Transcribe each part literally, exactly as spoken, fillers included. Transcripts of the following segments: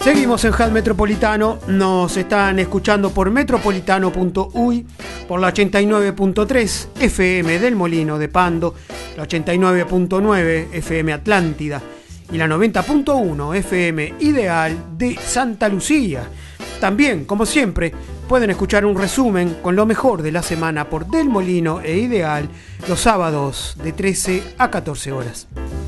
Seguimos en Hall Metropolitano, nos están escuchando por metropolitano punto uy, por la ochenta y nueve punto tres F M del Molino de Pando, la ochenta y nueve punto nueve F M Atlántida y la noventa punto uno F M Ideal de Santa Lucía. También, como siempre, pueden escuchar un resumen con lo mejor de la semana por Del Molino e Ideal los sábados de trece a catorce horas.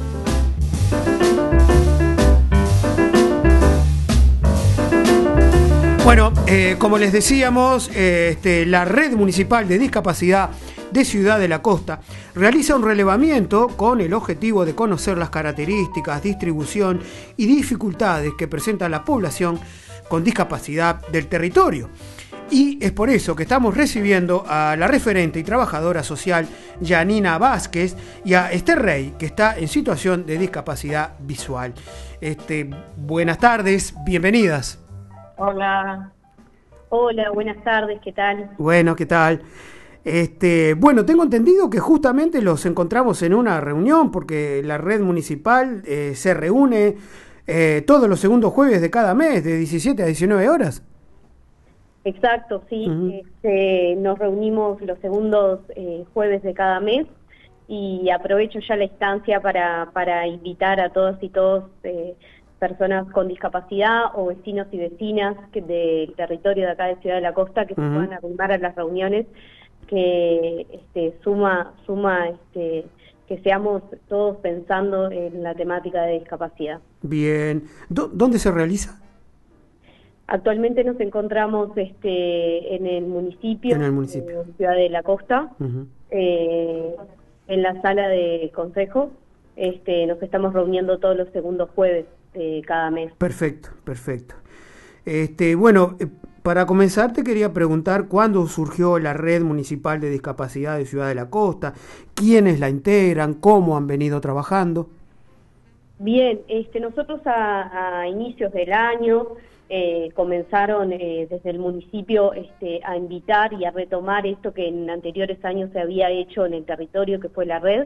Bueno, eh, como les decíamos, eh, este, la Red Municipal de Discapacidad de Ciudad de la Costa realiza un relevamiento con el objetivo de conocer las características, distribución y dificultades que presenta la población con discapacidad del territorio. Y es por eso que estamos recibiendo a la referente y trabajadora social Yanina Vázquez y a Esther Rey, que está en situación de discapacidad visual. Este, buenas tardes, bienvenidas. Hola. Hola, buenas tardes, ¿qué tal? Bueno, ¿qué tal? Este, bueno, tengo entendido que justamente los encontramos en una reunión porque la red municipal eh, se reúne eh, todos los segundos jueves de cada mes, de diecisiete a diecinueve horas. Exacto, sí. Uh-huh. Este, nos reunimos los segundos eh, jueves de cada mes y aprovecho ya la instancia para, para invitar a todos y todos eh, personas con discapacidad o vecinos y vecinas que del territorio de acá de Ciudad de la Costa que uh-huh. se puedan arrimar a las reuniones, que este, suma, suma este, que seamos todos pensando en la temática de discapacidad. Bien. ¿Dó- ¿Dónde se realiza? Actualmente nos encontramos este, en el municipio, En el municipio. de Ciudad de la Costa, Uh-huh. eh, en la sala de consejo. Este, nos estamos reuniendo todos los segundos jueves de cada mes. Perfecto, perfecto. Este, bueno, eh, para comenzar te quería preguntar cuándo surgió la Red Municipal de Discapacidad de Ciudad de la Costa, quiénes la integran, cómo han venido trabajando. Bien, este, nosotros a, a inicios del año eh, comenzaron eh, desde el municipio este, a invitar y a retomar esto que en anteriores años se había hecho en el territorio, que fue la red.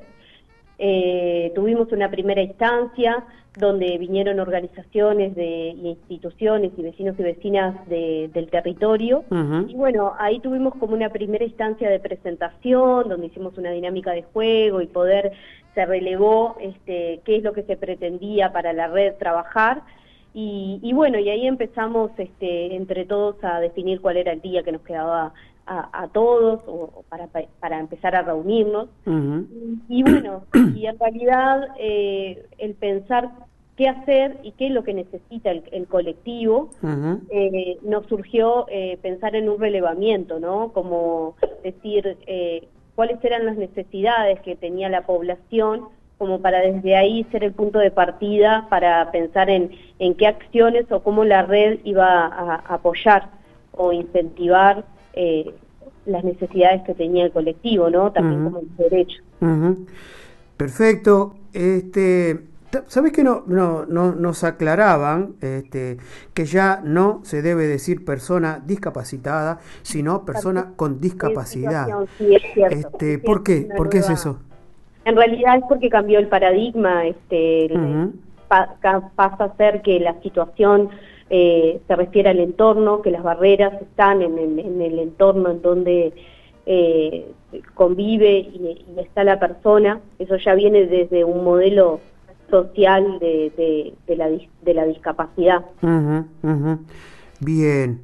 Eh, tuvimos una primera instancia donde vinieron organizaciones de y instituciones y vecinos y vecinas de, del territorio. Uh-huh. Y bueno, ahí tuvimos como una primera instancia de presentación donde hicimos una dinámica de juego y poder, se relevó este, qué es lo que se pretendía para la red trabajar. Y, y bueno, y ahí empezamos este, entre todos a definir cuál era el día que nos quedaba a, a todos o, o para, para empezar a reunirnos. Uh-huh. Y, y bueno, y en realidad eh, el pensar qué hacer y qué es lo que necesita el, el colectivo, uh-huh. eh, nos surgió eh, pensar en un relevamiento, ¿no? Como decir eh, cuáles eran las necesidades que tenía la población, como para desde ahí ser el punto de partida para pensar en, en qué acciones o cómo la red iba a, a apoyar o incentivar eh, las necesidades que tenía el colectivo, ¿no? También uh-huh. como el derecho. Uh-huh. Perfecto. Este, ¿sabes qué no, no, no nos aclaraban este, que ya no se debe decir persona discapacitada, sino persona con discapacidad? Sí, es cierto. Este, es ¿Por qué? ¿Por qué es eso? En realidad es porque cambió el paradigma, este, uh-huh. pa, pasa a ser que la situación eh, se refiere al entorno, que las barreras están en, en, en el entorno en donde eh, convive y, y está la persona. Eso ya viene desde un modelo social de, de, de, la, de la discapacidad. Uh-huh, uh-huh. Bien.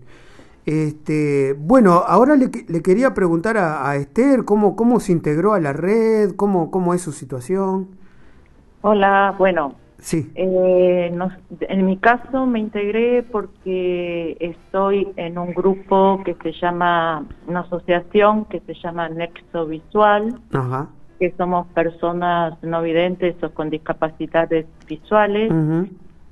Este, bueno, ahora le, le quería preguntar a, a Esther cómo, cómo se integró a la red, cómo, cómo es su situación. Hola, bueno, sí. eh, no, en mi caso me integré porque estoy en un grupo que se llama, una asociación que se llama Nexo Visual, Ajá. que somos personas no videntes o con discapacidades visuales. Uh-huh.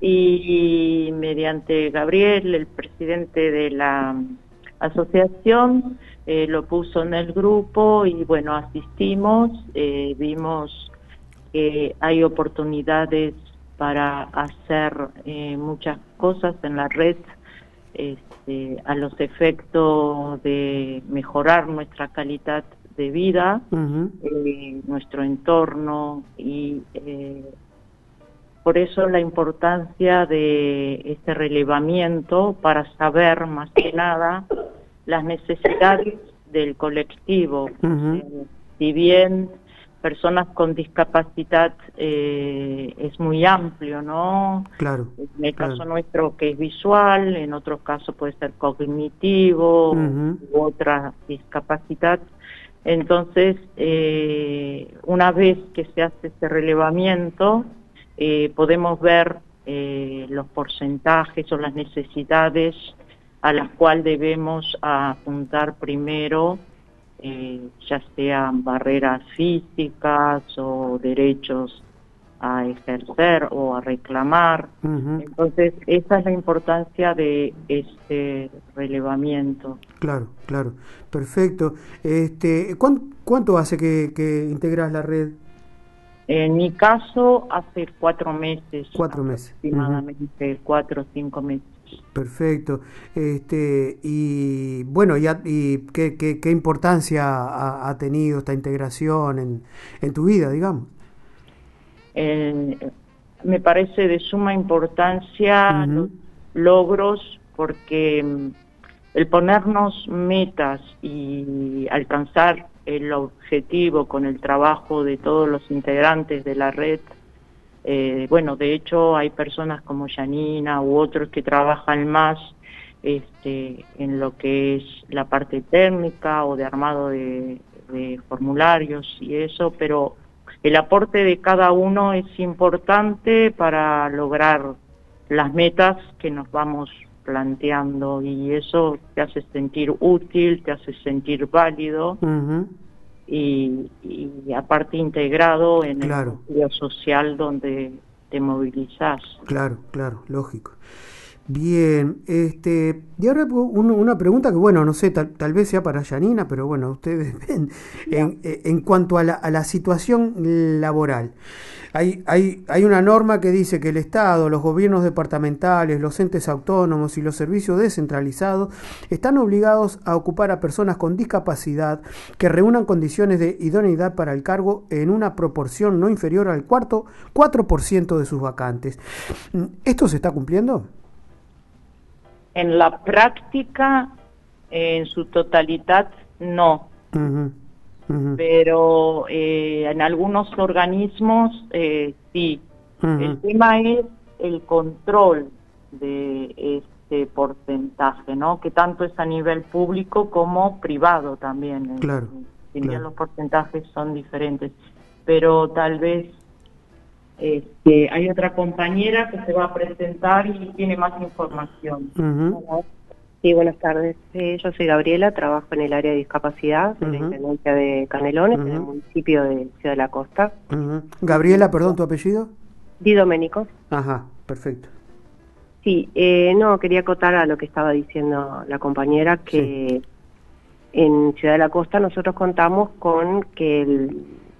Y mediante Gabriel, el presidente de la asociación, eh, lo puso en el grupo y bueno, asistimos, eh, vimos que hay oportunidades para hacer eh, muchas cosas en la red, este, a los efectos de mejorar nuestra calidad de vida, uh-huh. eh, nuestro entorno y... Eh, por eso la importancia de este relevamiento para saber más que nada las necesidades del colectivo. Uh-huh. Eh, si bien personas con discapacidad eh, es muy amplio, ¿no? Claro. En el caso claro. nuestro que es visual, en otros casos puede ser cognitivo Uh-huh. u otra discapacidad. Entonces, eh, una vez que se hace este relevamiento, eh, podemos ver eh, los porcentajes o las necesidades a las cuales debemos apuntar primero, eh, ya sean barreras físicas o derechos a ejercer o a reclamar. Uh-huh. Entonces, esa es la importancia de este relevamiento. Claro, claro, perfecto. Este, ¿cuán, ¿Cuánto hace que, que integras la red? En mi caso, hace cuatro meses. Cuatro meses. Aproximadamente uh-huh. cuatro o cinco meses. Perfecto. Este, y bueno, y, a, y qué, qué, qué importancia ha, ha tenido esta integración en, en tu vida, digamos. Eh, me parece de suma importancia uh-huh. los logros, porque el ponernos metas y alcanzar el objetivo con el trabajo de todos los integrantes de la red, eh, bueno, de hecho hay personas como Janina u otros que trabajan más este, en lo que es la parte técnica o de armado de, de formularios y eso, pero el aporte de cada uno es importante para lograr las metas que nos vamos planteando, y eso te hace sentir útil, te hace sentir válido uh-huh. y, y aparte integrado en claro. el núcleo social donde te movilizás. Claro, claro, lógico. Bien, este, y ahora uno, una pregunta que, bueno, no sé, tal, tal vez sea para Janina, pero bueno, ustedes ven, en, en cuanto a la, a la situación laboral. Hay, hay, hay una norma que dice que el Estado, los gobiernos departamentales, los entes autónomos y los servicios descentralizados están obligados a ocupar a personas con discapacidad que reúnan condiciones de idoneidad para el cargo en una proporción no inferior al cuarto, cuatro por ciento de sus vacantes. ¿Esto se está cumpliendo? En la práctica, en su totalidad, no. Uh-huh. Uh-huh. Pero eh, en algunos organismos, eh, sí. Uh-huh. El tema es el control de este porcentaje, ¿no? Que tanto es a nivel público como privado también. Claro. Si bien claro. los porcentajes son diferentes. Pero tal vez Este, hay otra compañera que se va a presentar y tiene más información. Uh-huh. Sí, buenas tardes. Eh, yo soy Gabriela, trabajo en el área de discapacidad de uh-huh. la Intendencia de Canelones, uh-huh. en el municipio de Ciudad de la Costa. Uh-huh. Gabriela, perdón, ¿tu apellido? Di Domenico. Ajá, perfecto. Sí, eh, no, quería acotar a lo que estaba diciendo la compañera, que sí. en Ciudad de la Costa nosotros contamos con que el...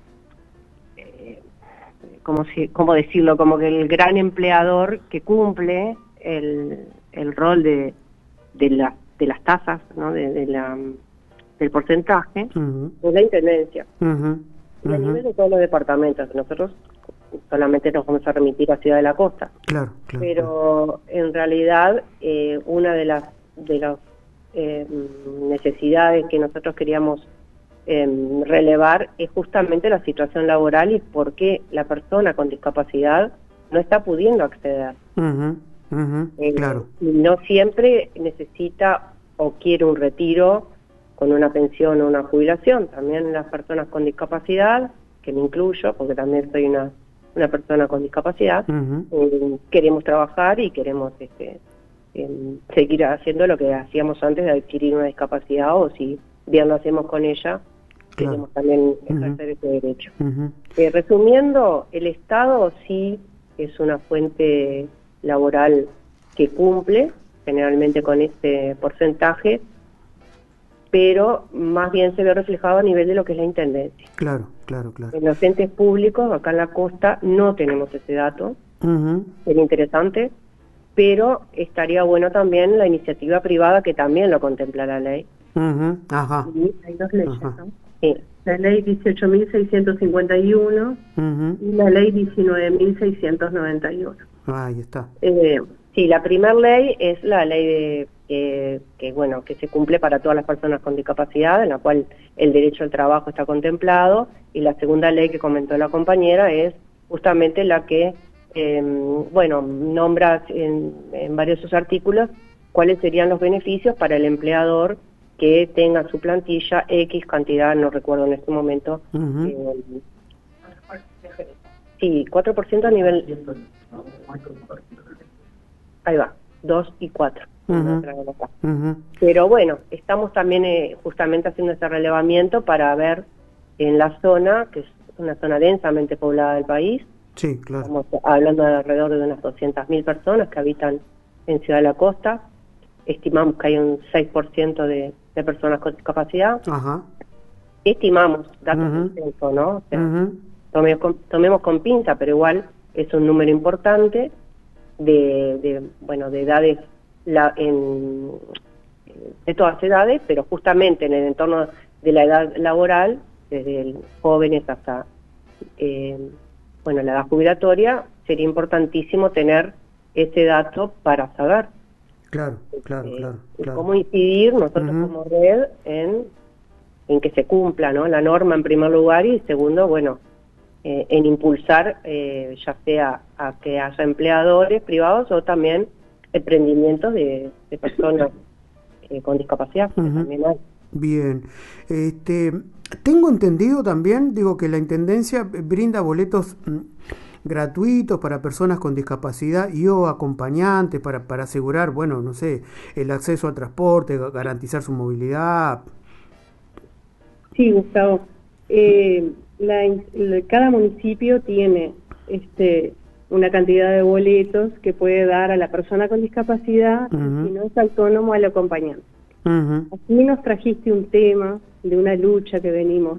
Como, si, como decirlo, como que el gran empleador que cumple el, el rol de, de, la, de las tasas, ¿no? de, de la, del porcentaje, uh-huh. es la Intendencia. Uh-huh. Y a uh-huh. nivel de todos los departamentos, nosotros solamente nos vamos a remitir a Ciudad de la Costa. Claro, claro. Pero claro. en realidad, eh, una de las, de las eh, necesidades que nosotros queríamos Eh, relevar es justamente la situación laboral y por qué la persona con discapacidad no está pudiendo acceder. Uh-huh, uh-huh, eh, claro. No siempre necesita o quiere un retiro con una pensión o una jubilación. También las personas con discapacidad, que me incluyo, porque también soy una, una persona con discapacidad, uh-huh. eh, queremos trabajar y queremos este, eh, seguir haciendo lo que hacíamos antes de adquirir una discapacidad, o si bien lo hacemos con ella, claro. queremos también ejercer uh-huh. ese derecho. Uh-huh. Eh, resumiendo, el Estado sí es una fuente laboral que cumple generalmente con este porcentaje, pero más bien se ve reflejado a nivel de lo que es la Intendencia. Claro, claro, claro. En los entes públicos, acá en la costa, no tenemos ese dato, uh-huh. es interesante, pero estaría bueno también la iniciativa privada, que también lo contempla la ley. Uh-huh. Ajá. Y hay dos leyes, Ajá. ¿no? Sí, la ley dieciocho mil seiscientos cincuenta y uno uh-huh. y la ley diecinueve mil seiscientos noventa y uno. Ah, ahí está. Eh, sí, la primera ley es la ley de que, que, bueno, que se cumple para todas las personas con discapacidad, en la cual el derecho al trabajo está contemplado, y la segunda ley que comentó la compañera es justamente la que, eh, bueno, nombra en, en varios de sus artículos cuáles serían los beneficios para el empleador que tenga su plantilla X cantidad, no recuerdo en este momento. Uh-huh. eh, sí, cuatro por ciento a nivel... Ahí va, dos y cuatro. Uh-huh. Uh-huh. Pero bueno, estamos también eh, justamente haciendo ese relevamiento para ver en la zona, que es una zona densamente poblada del país. Sí, claro. Estamos hablando de alrededor de unas doscientas mil personas que habitan en Ciudad de la Costa. Estimamos que hay un seis por ciento de, de personas con discapacidad. Ajá. Estimamos, datos Uh-huh. de censo, ¿no? O sea, Uh-huh. tomemos, con, tomemos con pinza, pero igual es un número importante de, de bueno, de edades, la, en, de todas edades, pero justamente en el entorno de la edad laboral, desde el jóvenes hasta, eh, bueno, la edad jubilatoria, sería importantísimo tener ese dato para saber. Claro, claro, eh, claro, claro. Cómo incidir nosotros uh-huh. como red en, en que se cumpla, ¿no?, la norma en primer lugar, y segundo, bueno, eh, en impulsar eh, ya sea a que haya empleadores privados o también emprendimientos de, de personas eh, con discapacidad, uh-huh. que también hay. Bien, este, tengo entendido también, digo, que la Intendencia brinda boletos mmm, gratuitos para personas con discapacidad y o acompañantes para, para asegurar, bueno, no sé, el acceso al transporte, garantizar su movilidad. Sí, Gustavo. Eh, la, la, cada municipio tiene este una cantidad de boletos que puede dar a la persona con discapacidad, uh-huh. y si no es autónomo, al acompañante. Uh-huh. Así nos trajiste un tema de una lucha que venimos.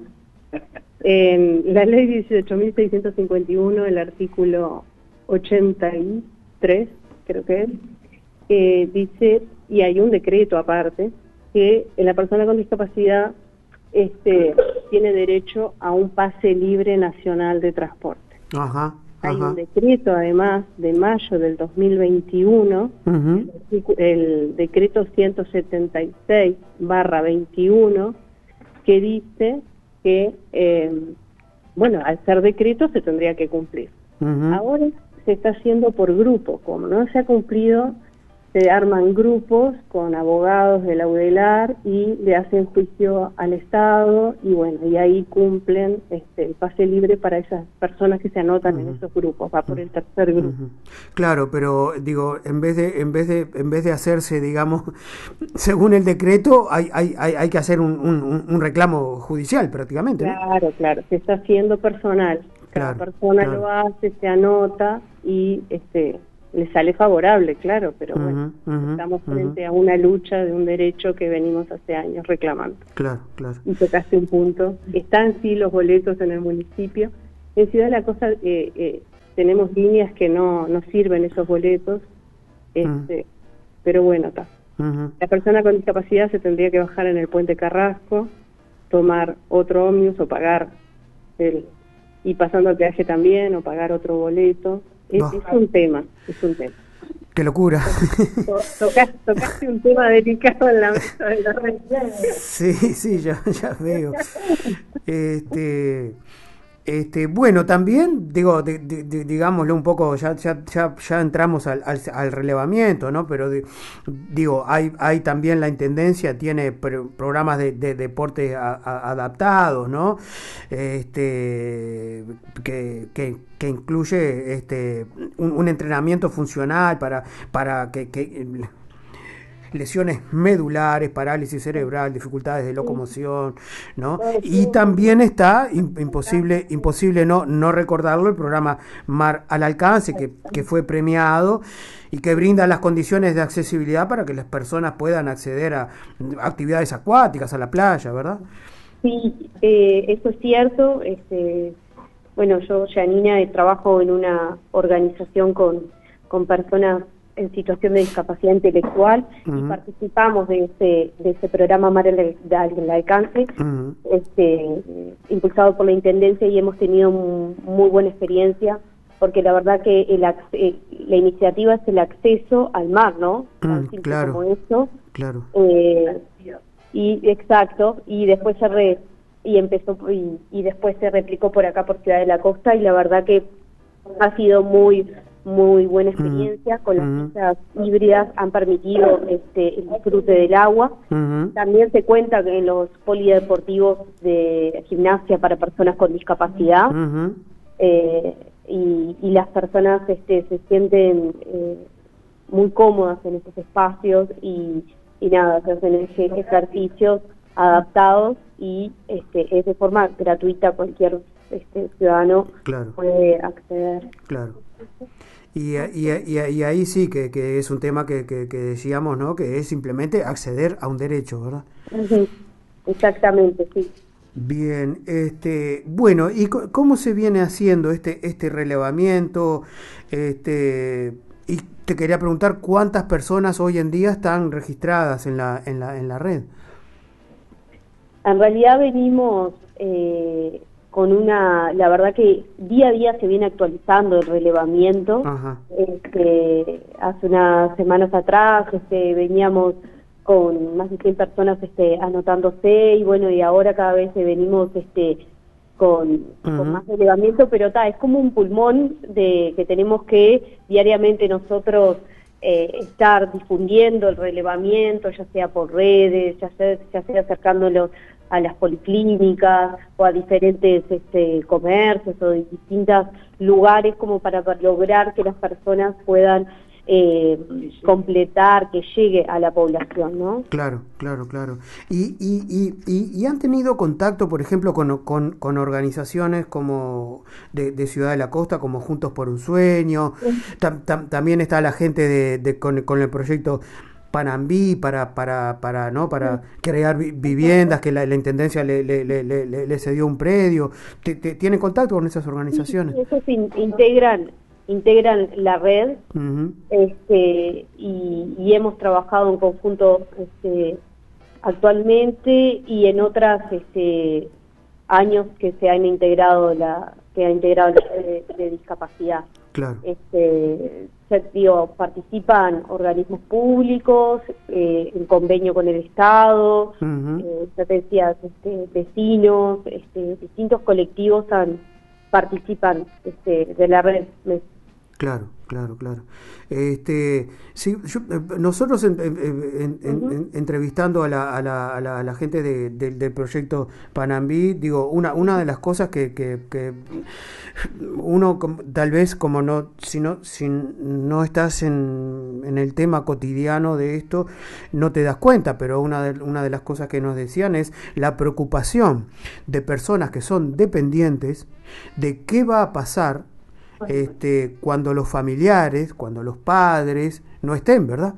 En la ley dieciocho mil seiscientos cincuenta y uno, el artículo ochenta y tres, creo que es, eh, dice, y hay un decreto aparte, que la persona con discapacidad este, tiene derecho a un pase libre nacional de transporte. Ajá. Hay Ajá. un decreto, además, de mayo del dos mil veintiuno, uh-huh. el, el decreto ciento setenta y seis barra veintiuno, que dice que, eh, bueno, al ser decreto se tendría que cumplir. Uh-huh. Ahora se está haciendo por grupo, como no se ha cumplido, se arman grupos con abogados de la UDELAR y le hacen juicio al Estado, y bueno, y ahí cumplen este, el pase libre para esas personas que se anotan uh-huh. en esos grupos, va por el tercer grupo. Uh-huh. Claro, pero digo, en vez de, en vez de, en vez de hacerse, digamos, según el decreto, hay, hay, hay, hay que hacer un, un, un reclamo judicial prácticamente, ¿no? Claro, claro, se está haciendo personal. Cada claro, persona claro. lo hace, se anota y este le sale favorable, claro, pero uh-huh, bueno, uh-huh, estamos frente uh-huh. a una lucha de un derecho que venimos hace años reclamando. Claro, claro. Y tocaste un punto. Están sí los boletos en el municipio. En Ciudad de la Costa eh, eh, tenemos líneas que no, no sirven esos boletos, este, uh-huh. pero bueno, está. Uh-huh. La persona con discapacidad se tendría que bajar en el Puente Carrasco, tomar otro ómnibus o pagar el, y pasando el peaje también, o pagar otro boleto. Es, no. es un tema, es un tema. ¡Qué locura! Tocaste, tocaste un tema delicado en la mesa de la red. Sí, sí, ya, ya veo. Este, este, bueno, también, digo, de, de, de, digámoslo un poco, ya, ya, ya, ya entramos al, al, al relevamiento, ¿no? Pero de, digo, hay, hay también la Intendencia, tiene pro, programas de, de deporte a, a, adaptados, ¿no? Este, que, que, que incluye este un, un entrenamiento funcional para, para que, que lesiones medulares, parálisis cerebral, dificultades de locomoción, ¿no? Y también está, imposible imposible no no recordarlo, el programa Mar al Alcance, que, que fue premiado y que brinda las condiciones de accesibilidad para que las personas puedan acceder a actividades acuáticas, a la playa, ¿verdad? Sí, eh, eso es cierto. Este, bueno, yo, Janina, trabajo en una organización con, con personas en situación de discapacidad intelectual uh-huh. y participamos de ese, de ese programa Mar al, al Alcance, uh-huh. este, impulsado por la Intendencia, y hemos tenido un, muy buena experiencia, porque la verdad que el, eh, la iniciativa es el acceso al mar, ¿no? Mm, claro, como eso. Claro. Eh, y exacto, y después se re, y empezó y, y después se replicó por acá por Ciudad de la Costa, y la verdad que ha sido muy muy buena experiencia. Uh-huh. Con las uh-huh. pistas híbridas han permitido este el disfrute del agua. Uh-huh. También se cuenta que en los polideportivos de gimnasia para personas con discapacidad. Uh-huh. eh, y, y las personas este se sienten eh, muy cómodas en esos espacios, y, y nada, se hacen ej- ejercicios adaptados, y este es de forma gratuita, cualquier este ciudadano claro. puede acceder. Claro. Y, y, y, y ahí sí que, que es un tema que, que, que decíamos, ¿no? Que es simplemente acceder a un derecho, ¿verdad? Uh-huh. Exactamente, sí. Bien, este, bueno, ¿y c- cómo se viene haciendo este este relevamiento? Este, y te quería preguntar cuántas personas hoy en día están registradas en la en la en la red. En realidad venimos eh, con una, la verdad que día a día se viene actualizando el relevamiento. Ajá. Este, hace unas semanas atrás este, veníamos con más de cien personas este, anotándose, y bueno, y ahora cada vez venimos este, con, uh-huh. con más relevamiento, pero ta, es como un pulmón de que tenemos que diariamente nosotros eh, estar difundiendo el relevamiento, ya sea por redes, ya sea, ya sea acercándolos a las policlínicas o a diferentes este, comercios o de distintos lugares, como para lograr que las personas puedan eh, completar, que llegue a la población, ¿no? Claro, claro, claro. Y, y, y, y, y han tenido contacto, por ejemplo, con, con, con organizaciones como de, de Ciudad de la Costa, como Juntos por un Sueño. Sí. Tam, tam, también está la gente de, de con, con el proyecto Panambí para para para no para sí. crear vi, viviendas, que la, la intendencia le, le, le, le, le cedió un predio. ¿Te, te, ¿Tienen contacto con esas organizaciones? Sí, esos in, integran integran la red, uh-huh. este y, y hemos trabajado en conjunto este actualmente, y en otras este años que se han integrado la que ha integrado la red de, de discapacidad. Claro. Este, digo, participan organismos públicos, eh, en convenio con el Estado, uh-huh. eh, ya te decía, este, vecinos, este, distintos colectivos han, participan este, de la red. Claro, claro, claro. Este, sí, yo, nosotros en, en, en, uh-huh. en, entrevistando a la, a la, a la, a la gente de, de, del proyecto Panambí, digo, una, una de las cosas que, que, que uno tal vez como no, si no, si no estás en, en el tema cotidiano de esto, no te das cuenta, pero una de, una de las cosas que nos decían es la preocupación de personas que son dependientes de qué va a pasar Este, cuando los familiares, cuando los padres no estén, ¿verdad?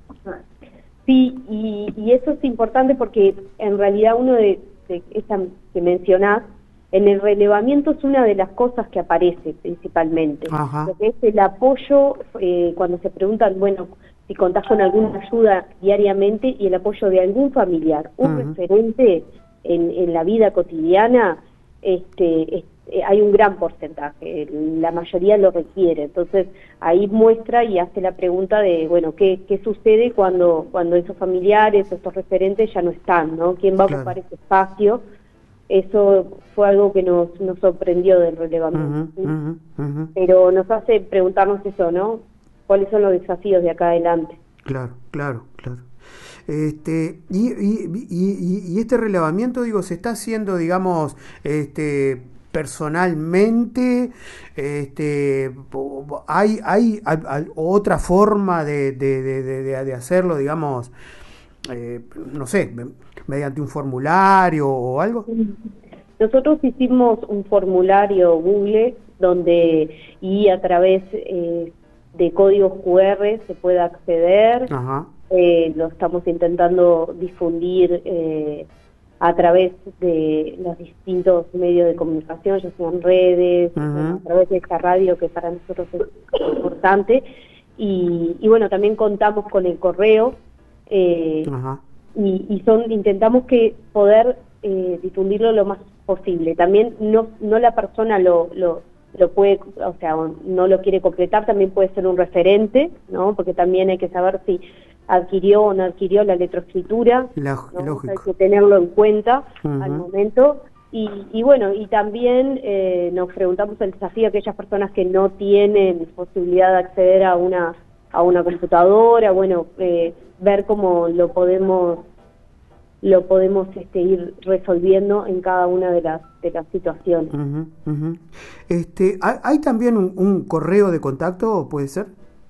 Sí, y, y eso es importante porque en realidad uno de, de esa que mencionás, en el relevamiento es una de las cosas que aparece principalmente. Ajá. Lo que es el apoyo, eh, cuando se preguntan, bueno, si contás con alguna ayuda diariamente, y el apoyo de algún familiar, un uh-huh. referente en, en la vida cotidiana, este, es, hay un gran porcentaje, la mayoría lo requiere. Entonces ahí muestra y hace la pregunta de, bueno, ¿qué, qué sucede cuando cuando esos familiares, estos referentes ya no están, ¿no? ¿Quién va a ocupar claro. ese espacio? Eso fue algo que nos, nos sorprendió del relevamiento. Uh-huh, ¿sí? uh-huh, uh-huh. Pero nos hace preguntarnos eso, ¿no? ¿Cuáles son los desafíos de acá adelante? Claro, claro, claro. Este, y, y, y, y este relevamiento, digo, se está haciendo, digamos, este personalmente, este, hay hay, hay, hay otra forma de, de, de, de, de hacerlo, digamos, eh, no sé, mediante un formulario o algo. Nosotros hicimos un formulario Google donde y a través eh, de códigos cu erre se puede acceder. Ajá. Eh, lo estamos intentando difundir eh, a través de los distintos medios de comunicación, ya sean redes, uh-huh. a través de esta radio que para nosotros es importante, y, y bueno, también contamos con el correo, eh, y, y son intentamos que poder eh, difundirlo lo más posible. También no no la persona lo, lo lo puede, o sea, no lo quiere completar, también puede ser un referente, ¿no? Porque también hay que saber si adquirió o no adquirió la letroescritura, ¿no? Hay que tenerlo en cuenta uh-huh. al momento. Y, y bueno, y también eh, nos preguntamos el desafío a aquellas personas que no tienen posibilidad de acceder a una a una computadora, bueno, eh, ver cómo lo podemos lo podemos este, ir resolviendo en cada una de las de las situaciones. Uh-huh, uh-huh. Este, ¿hay, ¿hay también un, un correo de contacto, puede ser?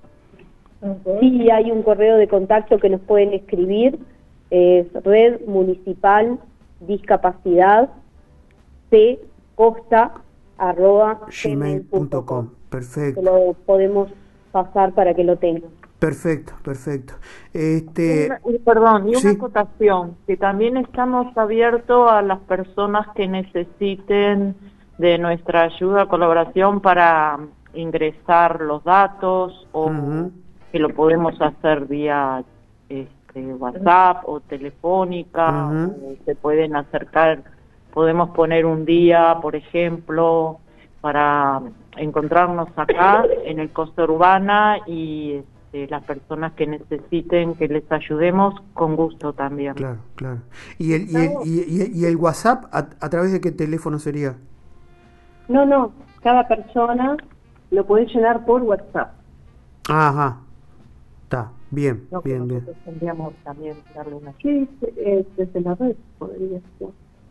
Sí, hay un correo de contacto que nos pueden escribir, es Red Municipal Discapacidad C Costa arroba gmail punto com. Perfecto. Que lo podemos pasar para que lo tengan. Perfecto, perfecto. Este, una, perdón, y una sí. acotación, que también estamos abiertos a las personas que necesiten de nuestra ayuda, colaboración para ingresar los datos, o uh-huh. que lo podemos hacer vía este, WhatsApp o telefónica, uh-huh. o se pueden acercar, podemos poner un día, por ejemplo, para encontrarnos acá en el Costa Urbana y de las personas que necesiten que les ayudemos, con gusto también. Claro, claro. ¿Y el, y el, y, y, y el WhatsApp, a, a través de qué teléfono sería? No, no, cada persona lo puede llenar por WhatsApp. Ajá, está, bien, no, bien, bien. Tendríamos también darle una... Sí, eh, desde la red podría ser.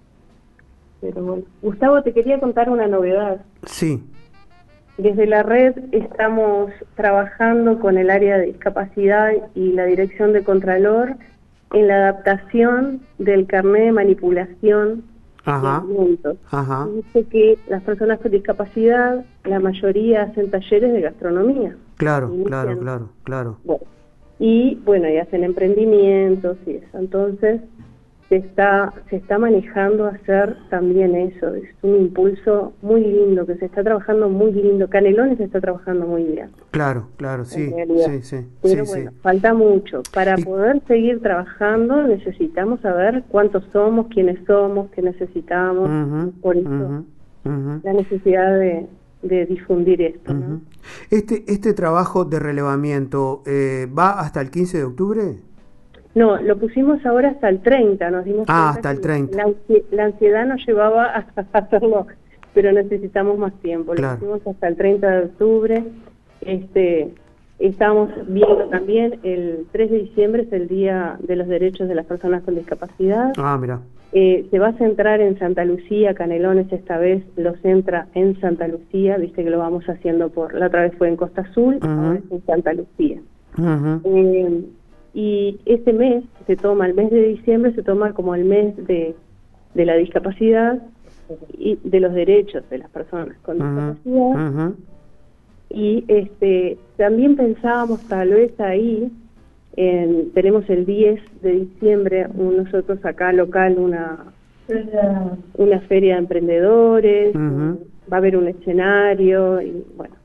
Pero bueno, Gustavo, te quería contar una novedad. Sí. Desde la red estamos trabajando con el área de discapacidad y la dirección de Contralor en la adaptación del carnet de manipulación Ajá. de alimentos. Ajá. Dice que las personas con discapacidad, la mayoría hacen talleres de gastronomía. Claro, Inician. claro, claro, claro. Bueno, y bueno, y hacen emprendimientos y eso. Entonces, se está se está manejando hacer también eso. Es un impulso muy lindo, que se está trabajando muy lindo. Canelones se está trabajando muy bien. Claro, claro, sí, sí, sí. Pero sí, bueno, sí. falta mucho. Para y... poder seguir trabajando necesitamos saber cuántos somos, quiénes somos, qué necesitamos. Uh-huh, por eso uh-huh, uh-huh. la necesidad de, de difundir esto. Uh-huh. ¿no? Este, este trabajo de relevamiento eh, ¿va hasta el quince de octubre? No, lo pusimos ahora hasta el treinta, nos dimos ah, hasta el treinta. La, la ansiedad nos llevaba a hacerlo, pero necesitamos más tiempo. Claro. Lo pusimos hasta el treinta de octubre. Este, estamos viendo también el tres de diciembre, es el Día de los Derechos de las Personas con Discapacidad. Ah, mira. Eh, se va a centrar en Santa Lucía, Canelones esta vez lo centra en Santa Lucía, viste que lo vamos haciendo por, la otra vez fue en Costa Azul, uh-huh. ahora es en Santa Lucía. Uh-huh. Eh, y ese mes se toma, el mes de diciembre se toma como el mes de, de la discapacidad y de los derechos de las personas con uh-huh. discapacidad. Uh-huh. Y este también pensábamos tal vez ahí, en, tenemos el diez de diciembre un, nosotros acá local una, una feria de emprendedores, uh-huh. va a haber un escenario y bueno,